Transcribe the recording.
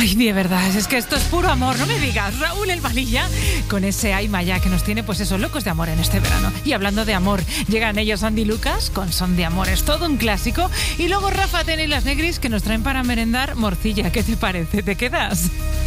Ay, de verdad, es que esto es puro amor, no me digas. Raúl El Malilla, con ese Ay Maya que nos tiene, pues eso, locos de amor en este verano. Y hablando de amor, llegan ellos Andy Lucas con Son de Amor, es todo un clásico. Y luego Rafa Ten y las Negris que nos traen para merendar morcilla. ¿Qué te parece? ¿Te quedas?